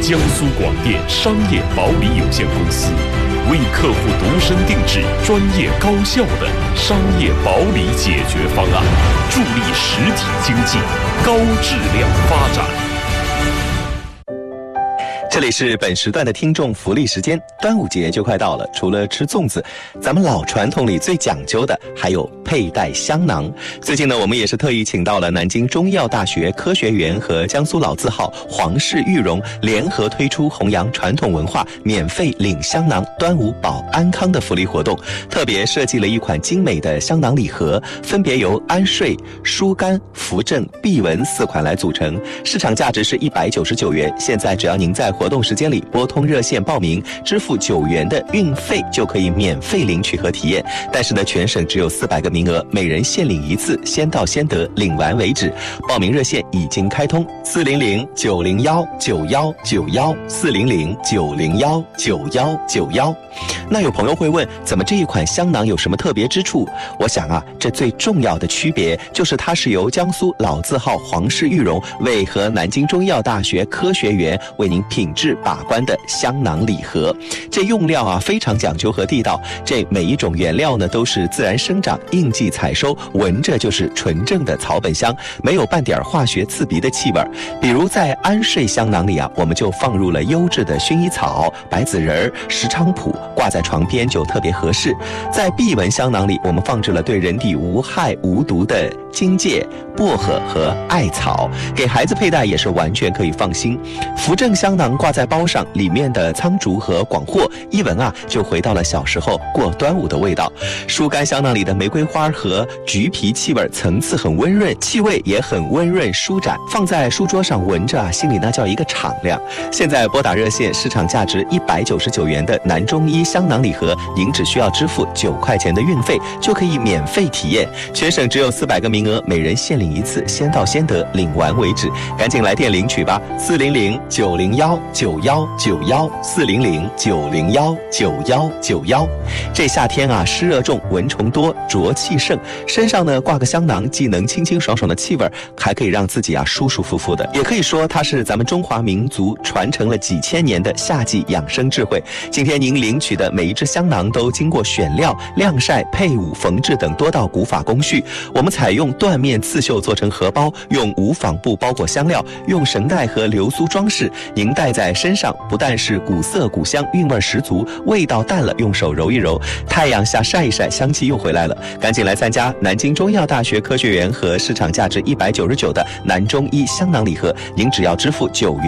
江苏广电商业保理有限公司，为客户度身定制、专业高效的商业保理解决方案，助力实体经济高质量发展。 这里是本时段的听众福利时间，端午节就快到了，除了吃粽子，咱们老传统里最讲究的还有佩戴香囊。最近呢，我们也是特意请到了南京中医药大学科学园和江苏老字号皇氏玉荣联合推出弘扬传统文化、免费领香囊、端午保安康的福利活动，特别设计了一款精美的香囊礼盒，分别由安睡、疏肝、扶正、避蚊4款来组成，市场价值是199元。现在只要您在活动时间里拨通热线报名，支付9元的运费，就可以免费领取和体验。但是呢，全省只有400个名额，每人限领1次，先到先得，领完为止。报名热线已经开通，400-901-9191，400-901-9191。那有朋友会问，怎么这一款香囊有什么特别之处？我想啊，这最重要的区别就是它是由江苏老字号皇氏玉荣为和南京中医药大学科学园为您品质把关的香囊礼盒。这用料啊非常讲究和地道，这每一种原料呢都是自然生长、应季采收，闻着就是纯正的草本香，没有半点化学刺鼻的气味。比如在安睡香囊里啊，我们就放入了优质的薰衣草、白子仁、石菖蒲，挂在床边就特别合适。在避蚊香囊里，我们放置了对人体无害无毒的荆芥、薄荷和艾草，给孩子佩戴也是完全可以放心。扶正香囊挂在包上，里面的苍竹和广藿一闻啊，就回到了小时候过端午的味道。疏肝香囊里的玫瑰花和橘皮气味层次很温润，气味也很温润舒展，放在书桌上闻着啊，心里那叫一个敞亮。现在拨打热线，市场价值199元的南中医香囊礼盒，您只需要支付9块钱的运费，就可以免费体验。全省只有400个名额，每人限领1次，先到先得，领完为止。赶紧来电领取吧，400-901-9191，400-901-9191。这夏天啊，湿热重，蚊虫多，浊气盛，身上呢挂个香囊，既能清清爽爽的气味，还可以让自己啊舒舒服服的。也可以说它是咱们中华民族传承了几千年的夏季养生智慧。今天您领取的每一只香囊都经过选料、晾晒、配伍、缝制等多道古法工序。我们采用缎面刺绣做成荷包，用无纺布包裹香料，用绳带和流苏装饰。您戴在身上，不但是古色古香，韵味十足，味道淡了用手揉一揉，太阳下晒一晒，香气又回来了。赶紧来参加南京中医药大学科学园和市场价值199的南中医香囊礼盒，您只要支付9元